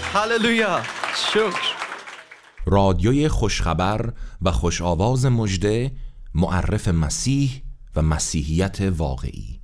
هللویا. شکر. رادیوی خوشخبر و خوش آواز مژده، معرف مسیح و مسیحیت واقعی.